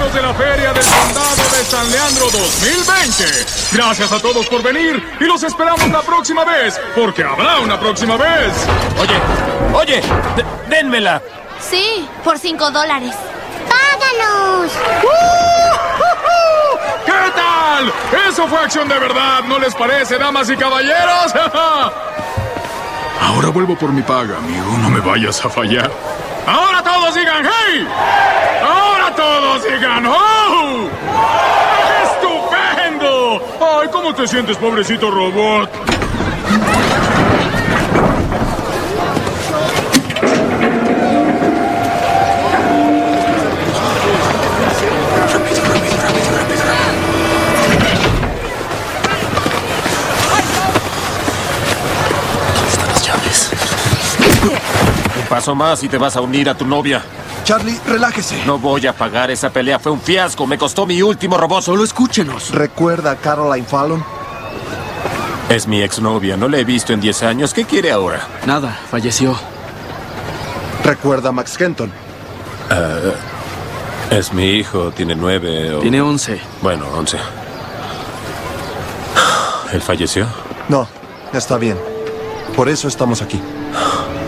amigos de la Feria del Condado de San Leandro 2020. Gracias a todos por venir y los esperamos la próxima vez, porque habrá una próxima vez. Oye, dénmela. Sí, por $5. ¡Páganos! ¿Qué tal? Eso fue acción de verdad, ¿no les parece, damas y caballeros? Ahora vuelvo por mi paga, amigo, no me vayas a fallar. Ahora todos digan ¡hey! Ahora todos digan ¡oh! ¡Estupendo! Ay, ¿cómo te sientes, pobrecito robot? Un paso más y te vas a unir a tu novia. Charlie, relájese. No voy a pagar esa pelea. Fue un fiasco. Me costó mi último robot. Solo escúchenos. ¿Recuerda a Caroline Fallon? Es mi exnovia. No la he visto en 10 años. ¿Qué quiere ahora? Nada, falleció. ¿Recuerda a Max Kenton? Es mi hijo. Tiene 9 o... Tiene 11. Bueno, 11. ¿Él falleció? No, está bien. Por eso estamos aquí.